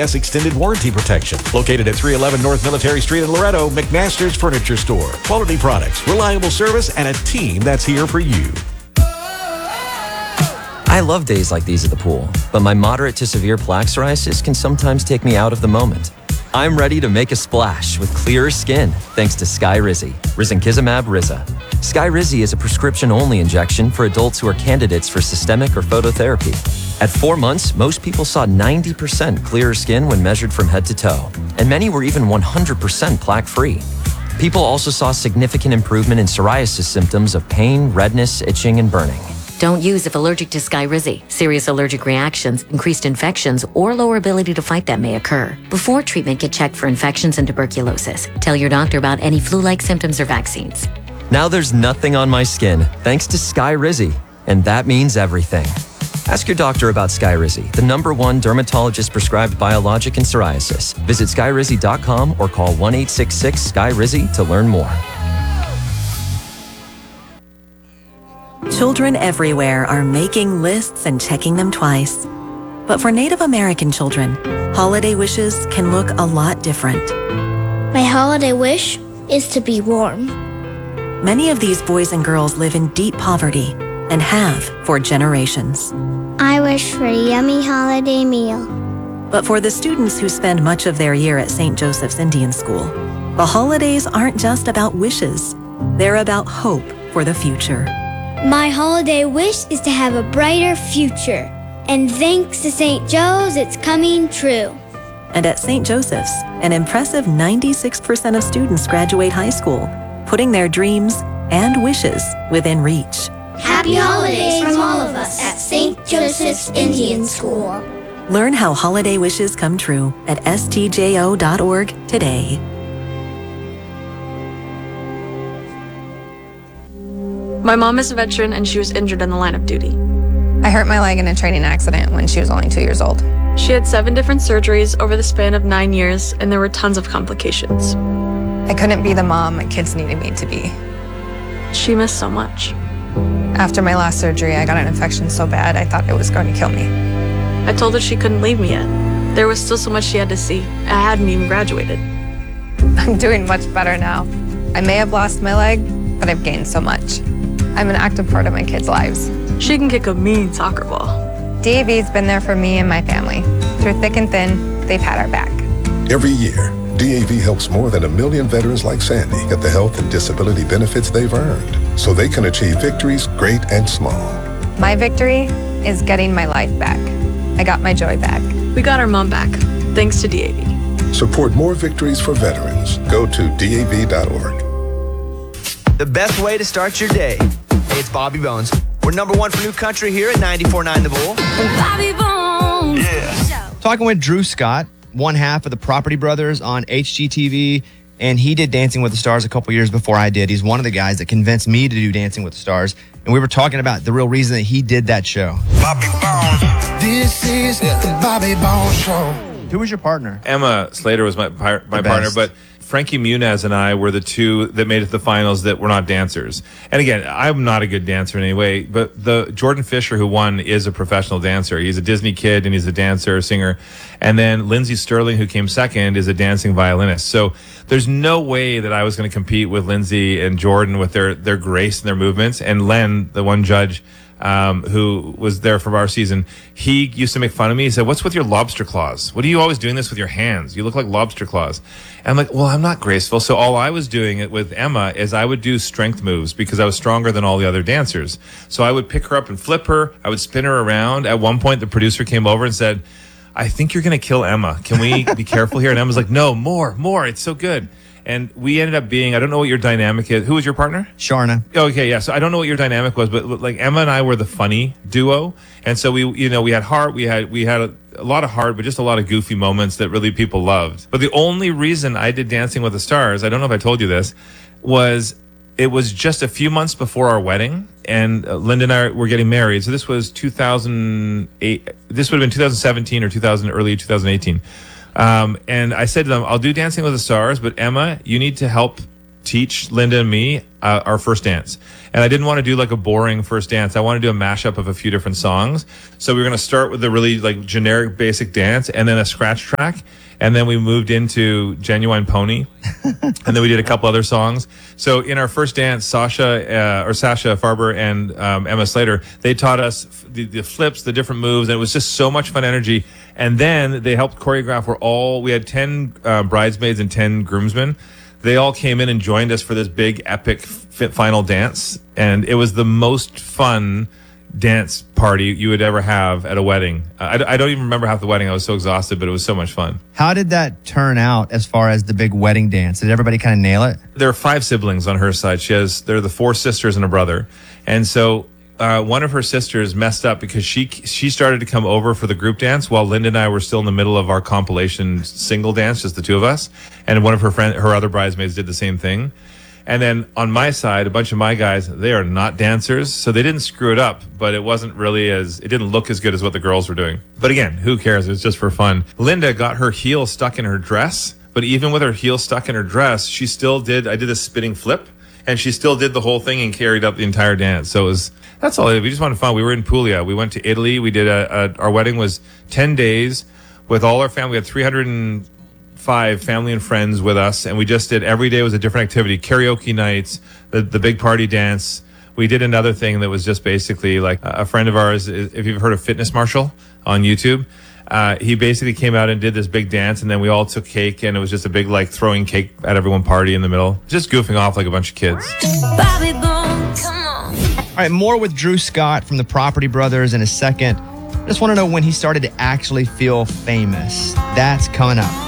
Extended warranty protection. Located at 311 North Military Street in Loretto, McMaster's Furniture Store. Quality products, reliable service, and a team that's here for you. I love days like these at the pool, but my moderate to severe plaque psoriasis can sometimes take me out of the moment. I'm ready to make a splash with clearer skin thanks to Skyrizi, Risankizumab Riza. Skyrizi is a prescription-only injection for adults who are candidates for systemic or phototherapy. At 4 months, most people saw 90% clearer skin when measured from head to toe, and many were even 100% plaque-free. People also saw significant improvement in psoriasis symptoms of pain, redness, itching, and burning. Don't use if allergic to Skyrizi. Serious allergic reactions, increased infections, or lower ability to fight them may occur. Before treatment, get checked for infections and tuberculosis. Tell your doctor about any flu-like symptoms or vaccines. Now there's nothing on my skin thanks to Skyrizi, and that means everything. Ask your doctor about Skyrizi, the #1 dermatologist-prescribed biologic in psoriasis. Visit skyrizi.com or call 1-866-SKY-RIZI to learn more. Children everywhere are making lists and checking them twice. But for Native American children, holiday wishes can look a lot different. My holiday wish is to be warm. Many of these boys and girls live in deep poverty and have for generations. I wish for a yummy holiday meal. But for the students who spend much of their year at St. Joseph's Indian School, the holidays aren't just about wishes. They're about hope for the future. My holiday wish is to have a brighter future. And thanks to St. Joe's, it's coming true. And at St. Joseph's, an impressive 96% of students graduate high school, putting their dreams and wishes within reach. Happy holidays from all of us at St. Joseph's Indian School. Learn how holiday wishes come true at stjo.org today. My mom is a veteran and she was injured in the line of duty. I hurt my leg in a training accident when she was only 2 years old. She had 7 different surgeries over the span of 9 years, and there were tons of complications. I couldn't be the mom my kids needed me to be. She missed so much. After my last surgery, I got an infection so bad I thought it was going to kill me. I told her she couldn't leave me yet. There was still so much she had to see. I hadn't even graduated. I'm doing much better now. I may have lost my leg, but I've gained so much. I'm an active part of my kids' lives. She can kick a mean soccer ball. DAV's been there for me and my family. Through thick and thin, they've had our back. Every year, DAV helps more than 1 million veterans like Sandy get the health and disability benefits they've earned so they can achieve victories great and small. My victory is getting my life back. I got my joy back. We got our mom back, thanks to DAV. Support more victories for veterans. Go to DAV.org. The best way to start your day. Hey, it's Bobby Bones. We're #1 for new country here at 94.9 The Bull. Bobby Bones. Yeah. Talking with Drew Scott, one half of the Property Brothers on HGTV, and he did Dancing with the Stars a couple years before I did. He's one of the guys that convinced me to do Dancing with the Stars, and we were talking about the real reason that he did that show. Bobby Bones. This is the Bobby Bones Show. Who was your partner? Emma Slater was my partner, but Frankie Muniz and I were the two that made it to the finals that were not dancers. And again, I'm not a good dancer in any way, but the Jordan Fisher who won is a professional dancer. He's a Disney kid and he's a dancer, singer. And then Lindsey Sterling, who came second, is a dancing violinist. So there's no way that I was going to compete with Lindsey and Jordan with their grace and their movements. And Len, the one judge, who was there for our season, he used to make fun of me. He said, "What's with your lobster claws? What are you always doing this with your hands? You look like lobster claws." And I'm like, well, I'm not graceful. So all I was doing it with Emma is I would do strength moves because I was stronger than all the other dancers. So I would pick her up and flip her. I would spin her around. At one point, the producer came over and said, "I think you're going to kill Emma. Can we be careful here?" And Emma's like, "No, more. It's so good." And we ended up being, I don't know what your dynamic is. Who was your partner? Sharna. Okay, yeah. So I don't know what your dynamic was, but like Emma and I were the funny duo. And so we had heart, we had a lot of heart, but just a lot of goofy moments that really people loved. But the only reason I did Dancing with the Stars, I don't know if I told you this, was it was just a few months before our wedding, and Linda and I were getting married. So this was 2008. This would have been 2017 or early 2018. And I said to them, I'll do Dancing with the Stars, but Emma, you need to help teach Linda and me our first dance. And I didn't want to do like a boring first dance. I wanted to do a mashup of a few different songs. So we were going to start with the really like generic basic dance and then a scratch track. And then we moved into Genuine Pony. And then we did a couple other songs. So in our first dance, Sasha Farber and Emma Slater, they taught us the flips, the different moves. And it was just so much fun energy. And then they helped choreograph. We had 10 bridesmaids and 10 groomsmen. They all came in and joined us for this big epic final dance. And it was the most fun dance party you would ever have at a wedding. I don't even remember half the wedding. I was so exhausted, but it was so much fun. How did that turn out as far as the big wedding dance? Did everybody kind of nail it? There are 5 siblings on her side. They're the 4 sisters and a brother. And so one of her sisters messed up because she started to come over for the group dance while Linda and I were still in the middle of our compilation single dance, just the two of us. And one of her other bridesmaids did the same thing. And then on my side, a bunch of my guys, they are not dancers, so they didn't screw it up, but it didn't look as good as what the girls were doing. But again, who cares? It was just for fun. Linda got her heel stuck in her dress, but even with her heel stuck in her dress, I did a spinning flip, and she still did the whole thing and carried up the entire dance. So that's all. We just wanted fun. We were in Puglia. We went to Italy. We did our wedding was 10 days with all our family. We had 305 family and friends with us, and we just did, every day was a different activity. Karaoke nights, the big party dance. We did another thing that was just basically like a friend of ours, if you've heard of Fitness Marshall on YouTube, he basically came out and did this big dance, and then we all took cake, and it was just a big like throwing cake at everyone party in the middle, just goofing off like a bunch of kids. Bobby Bones, come on. All right, more with Drew Scott from the Property Brothers in a second. Just want to know when he started to actually feel famous. That's coming up.